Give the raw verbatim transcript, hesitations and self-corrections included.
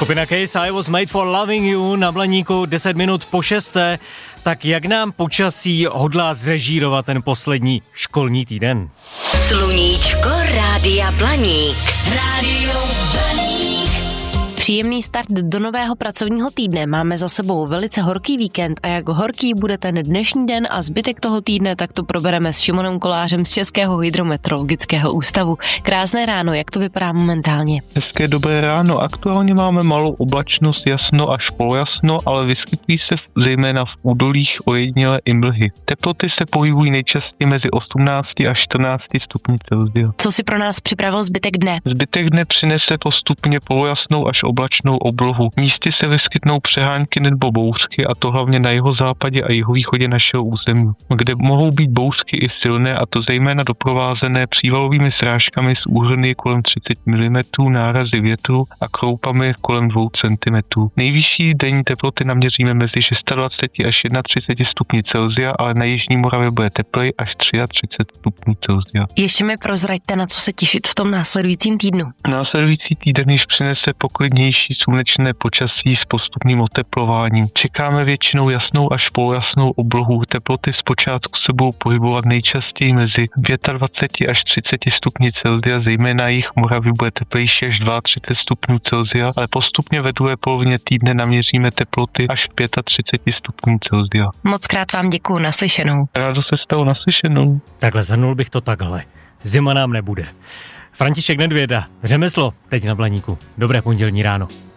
Skupina Case, I was made for loving you, na Blaníku deset minut po šesté. Tak jak nám počasí hodlá zrežírovat ten poslední školní týden? Sluníčko Rádia Blaník. Rádio Blaník. Příjemný start do nového pracovního týdne. Máme za sebou velice horký víkend a jak horký bude ten dnešní den a zbytek toho týdne, tak to probereme s Šimonem Kolářem z Českého hydrometeorologického ústavu. Krásné ráno, jak to vypadá momentálně? Hezké dobré ráno. Aktuálně máme malou oblačnost, jasno až polojasno, ale vyskytují se v, zejména v údolích ojedinělé i mlhy. Teploty se pohybují nejčastěji mezi osmnáct až čtrnáct stupni Celsia. Co si pro nás připravil zbytek dne? Zbytek dne přinese postupně polojasnou až oblačnou oblohu. Místy se vyskytnou přehánky nebo bouřky, a to hlavně na jihozápadě a jihovýchodě našeho území, kde mohou být bouřky i silné, a to zejména doprovázené přívalovými srážkami s úhrny kolem třicet milimetrů, nárazy větru a kroupami kolem dvou centimetrů. Nejvyšší denní teploty naměříme mezi dvacet šest až třicet jedna stupni Celsia, ale na jižní Moravě bude teplej až třicet tři stupňů Celsia. Ještě mi prozraďte, na co se těšit v tom následujícím týdnu. Následující týden již přinese poklidnější slunečné počasí s postupným oteplováním. Čekáme většinou jasnou až polojasnou oblohu. Teploty zpočátku se budou pohybovat nejčastěji mezi dvacet pět až třicet stupni Celsia, zejména jich Moravy bude teplejší až třicet dva stupňů Celsia, ale postupně ve druhé polovině týdne naměříme teploty až třicet pět stupňů Celsia. Moc krát vám děkuju, naslyšenou. Rádo se stalo, naslyšenou. Takhle zhrnul bych to takhle. Zima nám nebude. František Nedvěda, řemeslo, teď na Blaníku. Dobré pondělní ráno.